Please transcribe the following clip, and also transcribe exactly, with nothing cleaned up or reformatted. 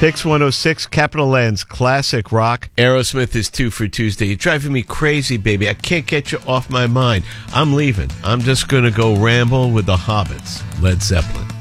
Pix one oh six, Capital Lands, classic rock. Aerosmith is two for Tuesday. You're driving me crazy, baby. I can't get you off my mind. I'm leaving. I'm just going to go ramble with the Hobbits. Led Zeppelin.